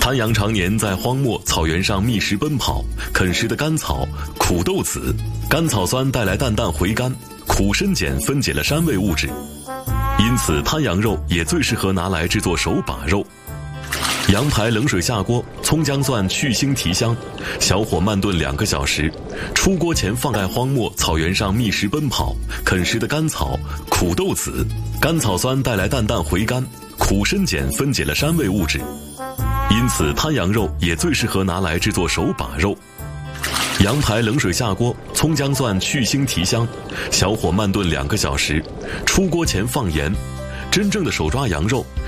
滩羊常年在荒漠草原上觅食奔跑，啃食的甘草、苦豆子，甘草酸带来淡淡回甘，苦参碱分解了膻味物质，因此滩羊肉也最适合拿来制作手把肉。羊排冷水下锅，葱姜蒜去腥提香，小火慢炖2个小时。出锅前放在荒漠草原上觅食奔跑，啃食的甘草、苦豆子，甘草酸带来淡淡回甘，苦参碱分解了膻味物质，因此滩羊肉也最适合拿来制作手把肉。羊排冷水下锅，葱姜蒜去腥提香，小火慢炖2个小时。出锅前放盐。真正的手抓羊肉